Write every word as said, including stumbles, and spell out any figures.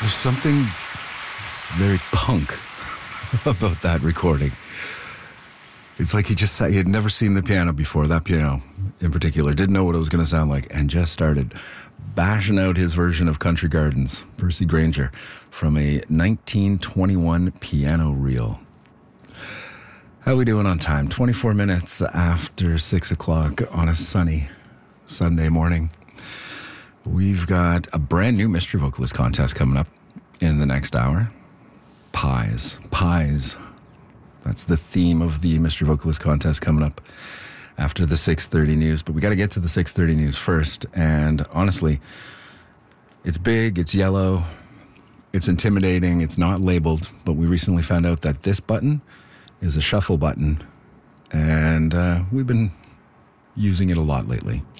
There's something very punk about that recording. It's like he just sat, he had never seen the piano before, that piano in particular, didn't know what it was going to sound like, and just started bashing out his version of Country Gardens, Percy Grainger, from a nineteen twenty-one piano reel. How we doing on time? twenty-four minutes after six o'clock on a sunny Sunday morning. We've got a brand new mystery vocalist contest coming up in the next hour. Pies. Pies. That's the theme of the mystery vocalist contest coming up after the six thirty news. But we got to get to the six thirty news first. And honestly, it's big, it's yellow, it's intimidating, it's not labeled. But we recently found out that this button is a shuffle button. And uh, we've been using it a lot lately.